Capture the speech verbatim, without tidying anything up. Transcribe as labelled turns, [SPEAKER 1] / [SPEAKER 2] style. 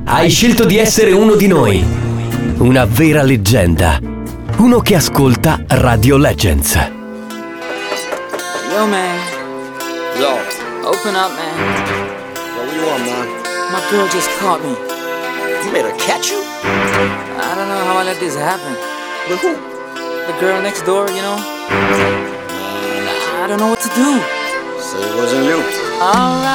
[SPEAKER 1] Hai scelto di essere uno di noi. Una vera leggenda. Uno che ascolta Radio Legends.
[SPEAKER 2] Yo, man.
[SPEAKER 3] Yo.
[SPEAKER 2] Open up, man.
[SPEAKER 3] Yo, what do you want, man?
[SPEAKER 2] My girl just caught me.
[SPEAKER 3] You made her catch you?
[SPEAKER 2] I don't know how I let this happen.
[SPEAKER 3] With who?
[SPEAKER 2] The girl next door, you know? I don't know what to do.
[SPEAKER 3] So it wasn't you.
[SPEAKER 2] Alright.